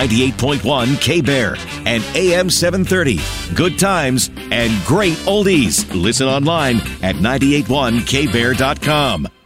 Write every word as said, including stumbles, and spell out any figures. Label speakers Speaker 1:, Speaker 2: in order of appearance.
Speaker 1: ninety-eight point one K-Bear and A M seven thirty. Good times and great oldies. Listen online at nine eight one K bear dot com.